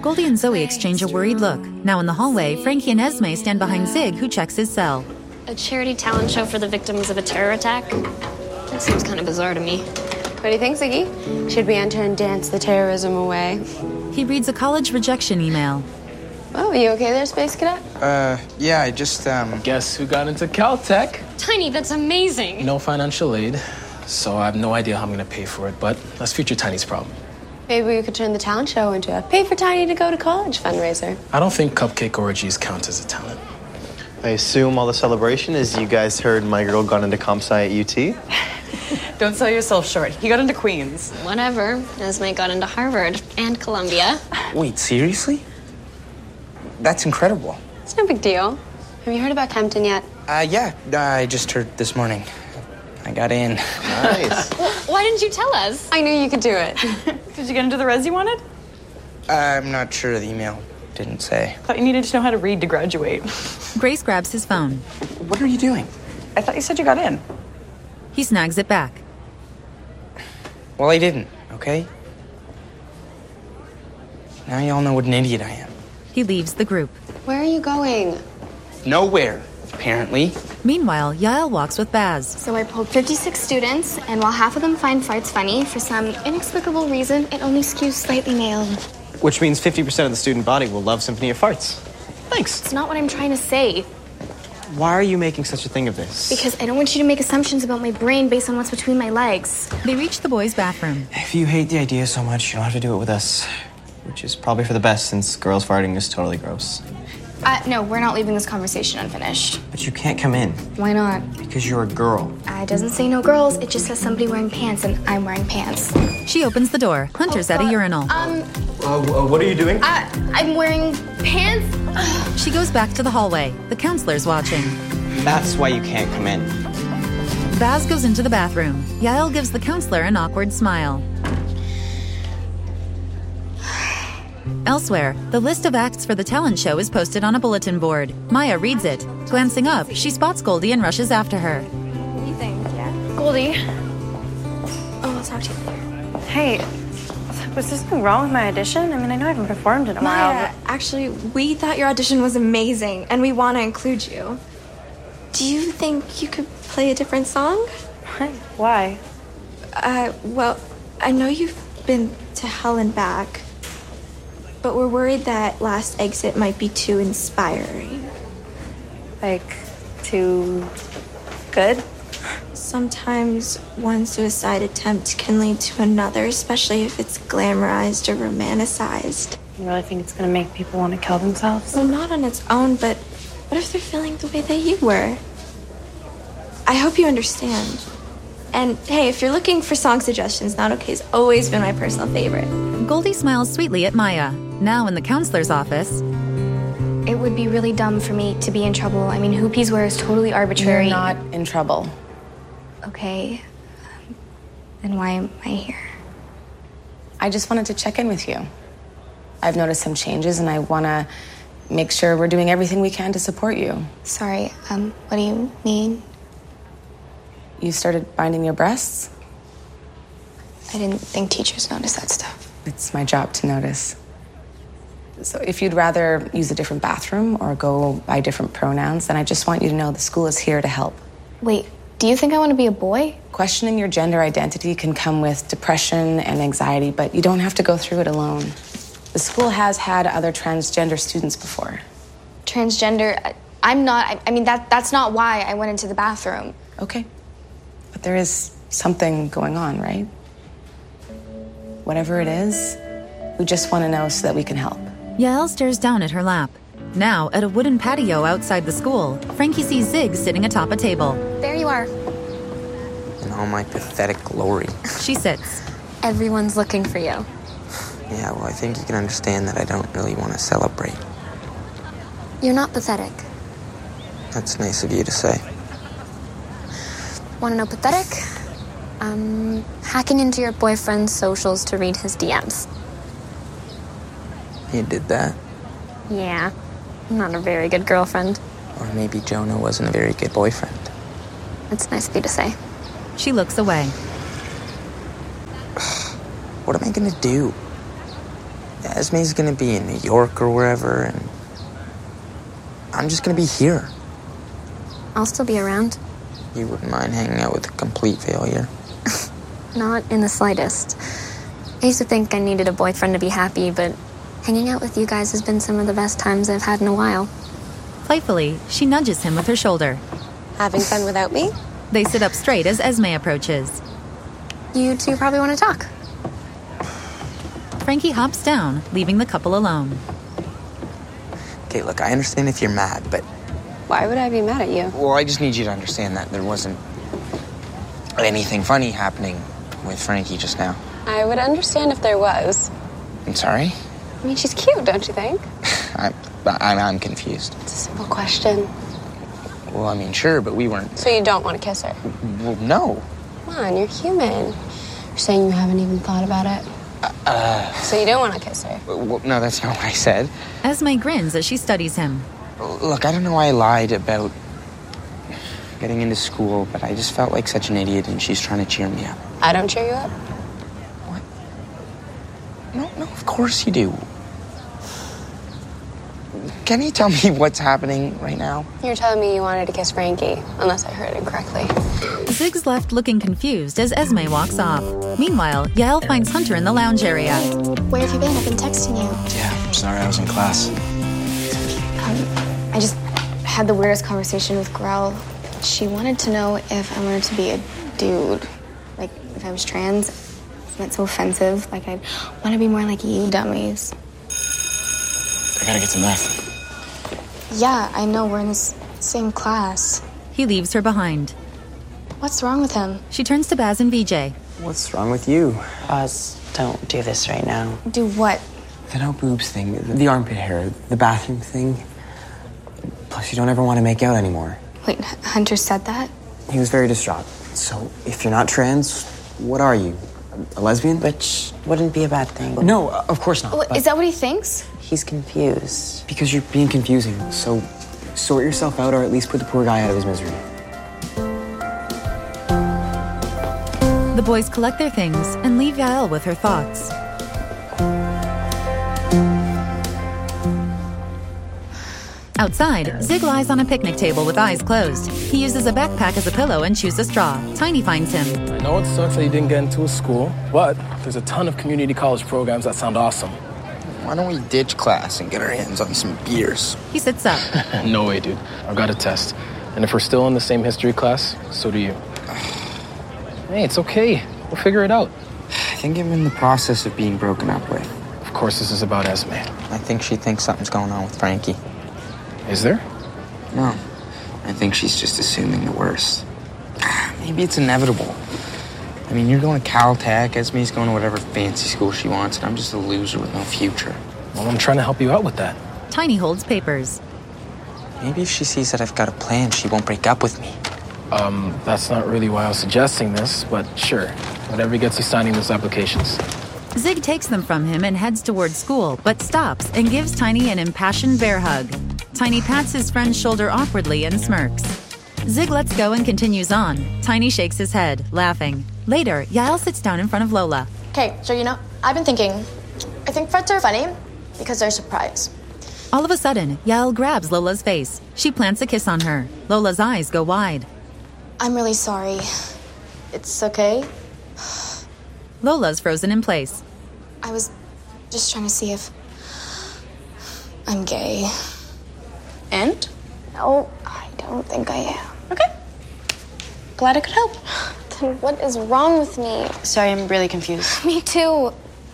Goldie and Zoe exchange a worried look. Now in the hallway, Frankie and Esme stand behind Zig, who checks his cell. A charity talent show for the victims of a terror attack? That seems kind of bizarre to me. What do you think, Ziggy? Should we enter and dance the terrorism away? He reads a college rejection email. Oh, you okay there, Space Cadet? Yeah, I just, Guess who got into Caltech? Tiny, that's amazing. No financial aid, so I have no idea how I'm gonna pay for it, but that's future Tiny's problem. Maybe we could turn the talent show into a pay for Tiny to go to college fundraiser. I don't think cupcake orgies count as a talent. I assume all the celebration is you guys heard my girl got into comp sci at UT? Don't sell yourself short. He got into Queens. Whatever. Esme got into Harvard and Columbia. Wait, seriously? That's incredible. It's no big deal. Have you heard about Kempton yet? Yeah, I just heard this morning. I got in. Nice. Well, why didn't you tell us? I knew you could do it. Did you get into the res you wanted? I'm not sure, the email didn't say. Thought you needed to know how to read to graduate. Grace grabs his phone. What are you doing? I thought you said you got in. He snags it back. Well, I didn't, okay? Now y'all know what an idiot I am. He leaves the group. Where are you going? Nowhere, apparently. Meanwhile, Yael walks with Baz. So I pulled 56 students, and while half of them find farts funny, for some inexplicable reason, it only skews slightly male. Which means 50% of the student body will love Symphony of Farts. Thanks. It's not what I'm trying to say, Why are you making such a thing of this? because I don't want you to make assumptions about my brain based on what's between my legs. They reach the boys' bathroom. If you hate the idea so much, you don't have to do it with us. Which is probably for the best, since girls farting is totally gross. No, we're not leaving this conversation unfinished. But you can't come in, Why not? because you're a girl. It doesn't say no girls, it just says somebody wearing pants, and I'm wearing pants. She opens the door. Hunter's at a urinal. What are you doing? I'm wearing pants? She goes back to the hallway. The counselor's watching. That's why you can't come in. Baz goes into the bathroom. Yael gives the counselor an awkward smile. Elsewhere, the list of acts for the talent show is posted on a bulletin board. Maya reads it. Glancing up, she spots Goldie and rushes after her. What do you think? Yeah. Goldie. Oh, I'll talk to you later. Hey, was there something wrong with my audition? I mean, I know I haven't performed in a while. Maya, actually, we thought your audition was amazing, and we want to include you. Do you think you could play a different song? Why? Well, I know you've been to hell and back, but we're worried that Last Exit might be too inspiring. Like, too good? Sometimes one suicide attempt can lead to another, especially if it's glamorized or romanticized. You really think it's gonna make people want to kill themselves? Well, not on its own, but what if they're feeling the way that you were? I hope you understand. And hey, if you're looking for song suggestions, Not Okay has always been my personal favorite. Goldie smiles sweetly at Maya. Now in the counselor's office. It would be really dumb for me to be in trouble. I mean, who peas where is totally arbitrary. You're not in trouble. Okay. Then why am I here? I just wanted to check in with you. I've noticed some changes, and I want to make sure we're doing everything we can to support you. Sorry, what do you mean? You started binding your breasts? I didn't think teachers noticed that stuff. It's my job to notice. So if you'd rather use a different bathroom or go by different pronouns, then I just want you to know the school is here to help. Wait, do you think I want to be a boy? Questioning your gender identity can come with depression and anxiety, but you don't have to go through it alone. The school has had other transgender students before. Transgender? I'm not. I mean, that's not why I went into the bathroom. Okay. But there is something going on, right? Whatever it is, we just want to know so that we can help. Yael stares down at her lap. Now, at a wooden patio outside the school, Frankie sees Zig sitting atop a table. There you are. In all my pathetic glory. She sits. Everyone's looking for you. Yeah, well, I think you can understand that I don't really want to celebrate. You're not pathetic. That's nice of you to say. Want to know pathetic? Hacking into your boyfriend's socials to read his DMs. You did that? Yeah, I'm not a very good girlfriend. Or maybe Jonah wasn't a very good boyfriend. It's nice of you to say. She looks away. What am I gonna do? Esme's gonna be in New York or wherever, and I'm just gonna be here. I'll still be around. You wouldn't mind hanging out with a complete failure? Not in the slightest. I used to think I needed a boyfriend to be happy, but hanging out with you guys has been some of the best times I've had in a while. Playfully, she nudges him with her shoulder. Having fun without me? They sit up straight as Esme approaches. You two probably want to talk. Frankie hops down, leaving the couple alone. Okay, look, I understand if you're mad, but... Why would I be mad at you? Well, I just need you to understand that there wasn't anything funny happening with Frankie just now. I would understand if there was. I'm sorry? I mean, she's cute, don't you think? I'm confused. It's a simple question. Well, I mean, sure, but we weren't... So you don't want to kiss her? Well, no. Come on, you're human. You're saying you haven't even thought about it? So you don't want to kiss her? Well, no, that's not what I said. Esme grins as she studies him. Look, I don't know why I lied about getting into school, but I just felt like such an idiot, and she's trying to cheer me up. I don't cheer you up? What? No, of course you do. Can you tell me what's happening right now? You're telling me you wanted to kiss Frankie, unless I heard it correctly. Zig's left looking confused as Esme walks off. Meanwhile, Yael finds Hunter in the lounge area. Where have you been? I've been texting you. Yeah, I'm sorry, I was in class. I just had the weirdest conversation with Grell. She wanted to know if I wanted to be a dude. Like, if I was trans. Isn't that so offensive? Like, I want to be more like you dummies. I gotta get to math. Yeah, I know. We're in the same class. He leaves her behind. What's wrong with him? She turns to Baz and VJ. What's wrong with you? Baz, don't do this right now. Do what? The no boobs thing, the armpit hair, the bathroom thing. Plus, you don't ever want to make out anymore. Wait, Hunter said that? He was very distraught. So, if you're not trans, what are you? A lesbian? Which wouldn't be a bad thing. No, of course not. Is that what he thinks? He's confused. Because you're being confusing. So, sort yourself out, or at least put the poor guy out of his misery. The boys collect their things and leave Yael with her thoughts. Outside, Zig lies on a picnic table with eyes closed. He uses a backpack as a pillow and chews a straw. Tiny finds him. I know it sucks that you didn't get into a school, but there's a ton of community college programs that sound awesome. Why don't we ditch class and get our hands on some beers? He sits up. No way, dude. I've got a test. And if we're still in the same history class, so do you. Hey, it's okay. We'll figure it out. I think I'm in the process of being broken up with. Of course, this is about Esme. I think she thinks something's going on with Frankie. Is there? No. I think she's just assuming the worst. Maybe it's inevitable. I mean, you're going to Caltech, Esme's going to whatever fancy school she wants, and I'm just a loser with no future. Well, I'm trying to help you out with that. Tiny holds papers. Maybe if she sees that I've got a plan, she won't break up with me. That's not really why I was suggesting this, but sure. Whatever gets you signing those applications. Zig takes them from him and heads towards school, but stops and gives Tiny an impassioned bear hug. Tiny pats his friend's shoulder awkwardly and smirks. Zig lets go and continues on. Tiny shakes his head, laughing. Later, Yael sits down in front of Lola. Okay, so I've been thinking, I think frets are funny because they're a surprise. All of a sudden, Yael grabs Lola's face. She plants a kiss on her. Lola's eyes go wide. I'm really sorry. It's okay? Lola's frozen in place. I was just trying to see if I'm gay. And? No, I don't think I am. Okay. Glad I could help. Then what is wrong with me? Sorry, I'm really confused. Me too.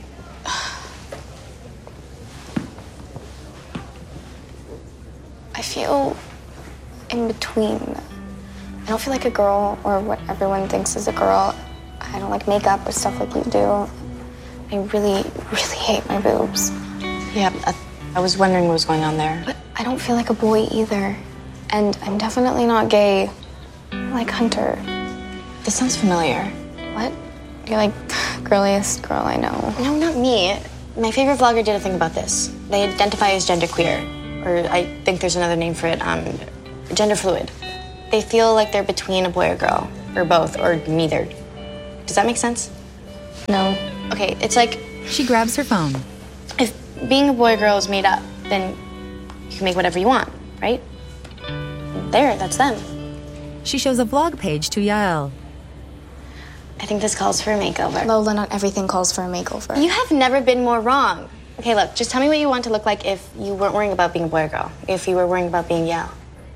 I feel in between. I don't feel like a girl or what everyone thinks is a girl. I don't like makeup or stuff like you do. I really, really hate my boobs. Yeah, I was wondering what was going on there. But I don't feel like a boy either. And I'm definitely not gay. I'm like Hunter. This sounds familiar. What? You're like girliest girl I know. No, not me. My favorite vlogger did a thing about this. They identify as genderqueer, or I think there's another name for it, gender fluid. They feel like they're between a boy or girl, or both, or neither. Does that make sense? No. Okay, it's like... She grabs her phone. If being a boy or girl is made up, then you can make whatever you want, right? There, that's them. She shows a vlog page to Yael. I think this calls for a makeover. Lola, not everything calls for a makeover. You have never been more wrong. Okay, look, just tell me what you want to look like if you weren't worrying about being a boy or girl, if you were worrying about being Yael.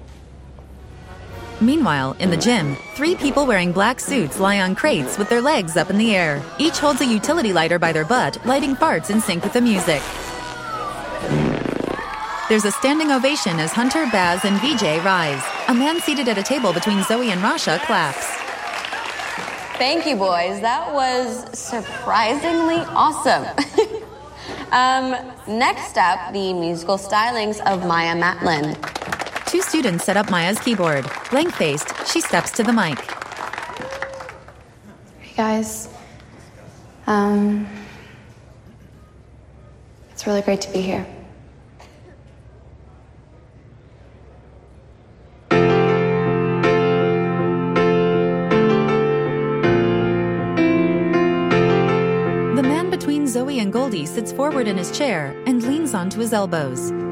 Meanwhile, in the gym, 3 people wearing black suits lie on crates with their legs up in the air. Each holds a utility lighter by their butt, lighting farts in sync with the music. There's a standing ovation as Hunter, Baz, and VJ rise. A man seated at a table between Zoe and Rasha claps. Thank you, boys. That was surprisingly awesome. Next up, the musical stylings of Maya Matlin. 2 students set up Maya's keyboard. Blank-faced, she steps to the mic. Hey, guys. It's really great to be here. The man between Zoe and Goldie sits forward in his chair and leans onto his elbows.